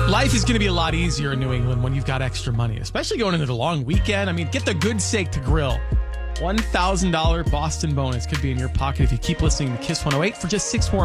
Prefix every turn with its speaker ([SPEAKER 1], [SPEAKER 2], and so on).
[SPEAKER 1] Life is going to be a lot easier in New England when you've got extra money, especially going into the long weekend. I mean, get the Good Sake to Grill. $1,000 Boston bonus could be in your pocket if you keep listening to Kiss 108 for just 6 more